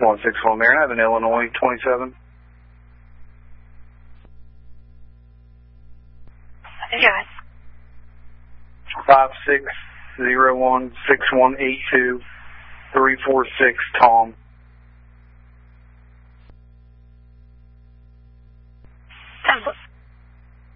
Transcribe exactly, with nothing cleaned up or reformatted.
one six one Marion Avenue, Illinois, twenty-seven. Yes. Five six zero one six one eight two three four six Tom.